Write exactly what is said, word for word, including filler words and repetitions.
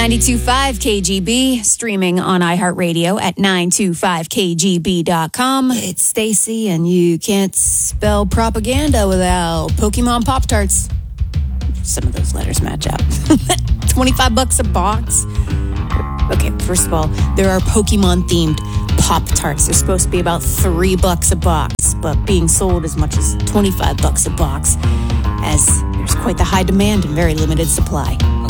ninety-two point five K G B, streaming on iHeartRadio at nine two five K G B dot com. It's Stacy, and you can't spell propaganda without Pokemon Pop-Tarts. Some of those letters match up. twenty-five bucks a box. Okay, first of all, there are Pokemon-themed Pop-Tarts. They're supposed to be about three bucks a box, but being sold as much as twenty-five bucks a box, as there's quite the high demand and very limited supply.